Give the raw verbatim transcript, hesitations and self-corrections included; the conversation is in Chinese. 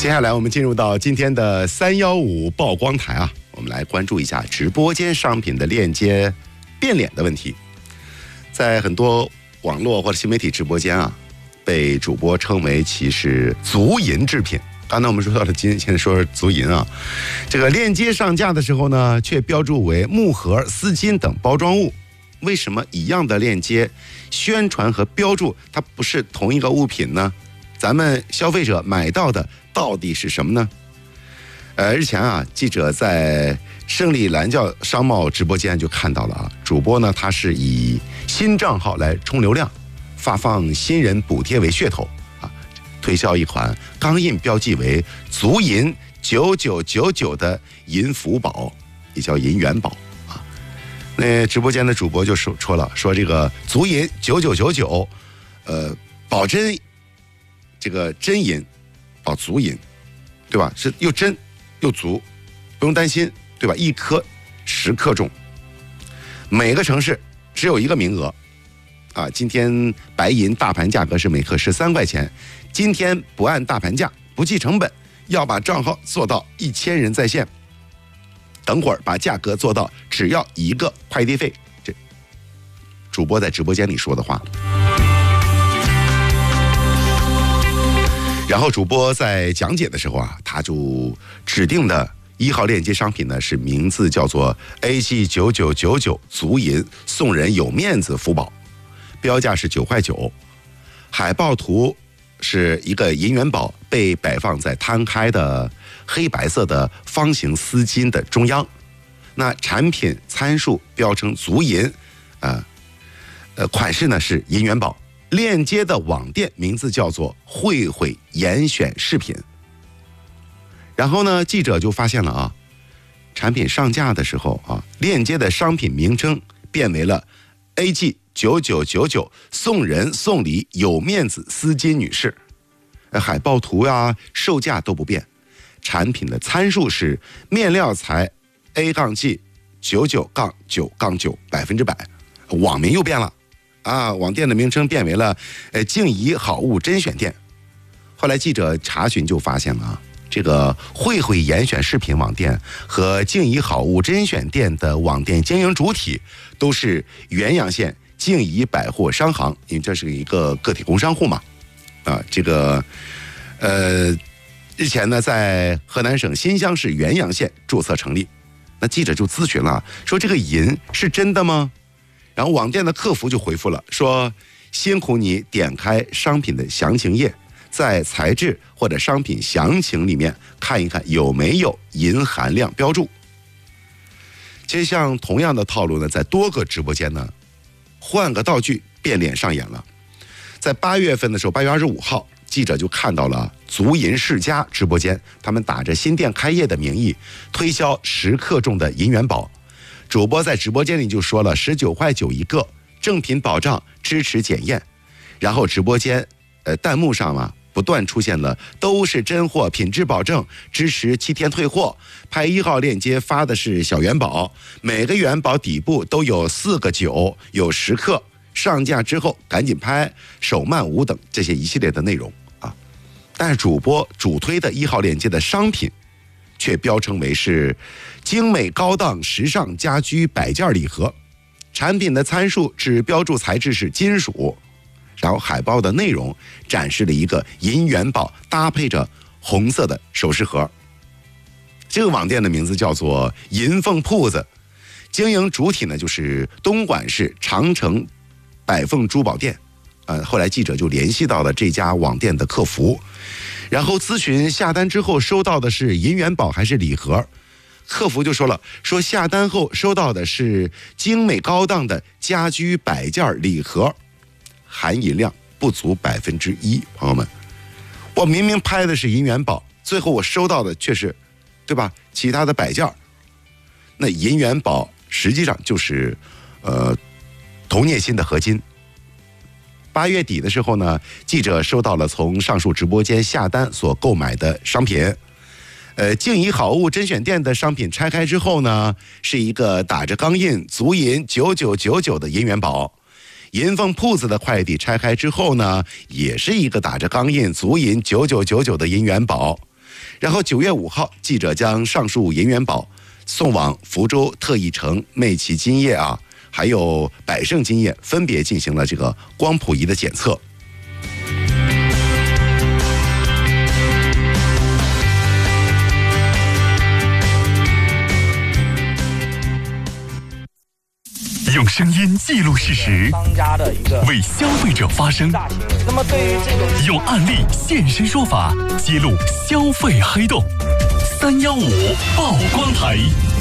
接下来我们进入到今天的三幺五曝光台啊，我们来关注一下直播间商品的链接变脸的问题。在很多网络或者新媒体直播间啊，被主播称为其是足银制品。刚才我们说到了金，现在说是足银啊。这个链接上架的时候呢，却标注为木盒、丝巾等包装物。为什么一样的链接宣传和标注它不是同一个物品呢？咱们消费者买到的到底是什么呢？呃，日前啊，记者在胜利蓝教商贸直播间就看到了啊，主播呢他是以新账号来充流量，发放新人补贴为噱头啊，推销一款钢印标记为足银九九九九的银福宝，也叫银元宝啊。那直播间的主播就说说了，说这个足银九九九九，呃，保真。这个真银保足银，对吧？是又真又足，不用担心，对吧？一颗十克重，每个城市只有一个名额啊。今天白银大盘价格是每克十三块钱，今天不按大盘价，不计成本，要把账号做到一千人在线。等会儿把价格做到只要一个快递费，这主播在直播间里说的话。然后主播在讲解的时候啊，他就指定的一号链接商品呢是名字叫做 A G 九九九九足银送人有面子福宝，标价是九块九，海报图是一个银元宝被摆放在摊开的黑白色的方形丝巾的中央，那产品参数标称足银，呃，呃款式呢是银元宝。链接的网店名字叫做慧慧严选饰品。然后呢，记者就发现了啊，产品上架的时候啊，链接的商品名称变为了 A G 九九九九送人送礼有面子丝巾女士，海报图呀、售价都不变，产品的参数是面料材 A 杠 G 九九杠九杠九百分之百，网名又变了。啊，网店的名称变为了呃静怡好物甄选店。后来记者查询就发现了啊，这个慧慧严选饰品网店和静怡好物甄选店的网店经营主体都是原阳县静怡百货商行，因为这是一个个体工商户嘛。啊，这个呃日前呢，在河南省新乡市原阳县注册成立。那记者就咨询了，说这个银是真的吗？然后网店的客服就回复了，说辛苦你点开商品的详情页，在材质或者商品详情里面看一看有没有银含量标注。其实像同样的套路呢，在多个直播间呢，换个道具变脸上演了。在八月份的时候，八月二十五号，记者就看到了足银世家直播间，他们打着新店开业的名义推销十克重的银元宝。主播在直播间里就说了十九块九一个，正品保障，支持检验。然后直播间呃弹幕上嘛不断出现了都是真货，品质保证，支持七天退货。拍一号链接发的是小元宝，每个元宝底部都有四个九，有十克，上架之后赶紧拍，手慢无等这些一系列的内容啊。但是主播主推的一号链接的商品却标称为是精美高档时尚家居摆件礼盒，产品的参数只标注材质是金属，然后海报的内容展示了一个银元宝搭配着红色的首饰盒。这个网店的名字叫做银凤铺子，经营主体呢就是东莞市长城百凤珠宝店。呃，后来记者就联系到了这家网店的客服，然后咨询下单之后收到的是银元宝还是礼盒。客服就说了，说下单后收到的是精美高档的家居摆件礼盒，含银量不足百分之一。朋友们，我明明拍的是银元宝，最后我收到的却是，对吧？其他的摆件。那银元宝实际上就是呃铜镍锌的合金。八月底的时候呢，记者收到了从上述直播间下单所购买的商品。呃，静怡好物甄选店的商品拆开之后呢，是一个打着钢印足银九九九九的银元宝。银凤铺子的快递拆开之后呢，也是一个打着钢印足银九九九九的银元宝。 然后九月五号，记者将上述银元宝送往福州特异城、魅奇金业啊，还有百盛金业，分别进行了这个光谱仪的检测。 用声音记录事实， 商家的一个为消费者发声。 那么对于这个用案例现身说法，揭露消费黑洞。三幺五曝光台。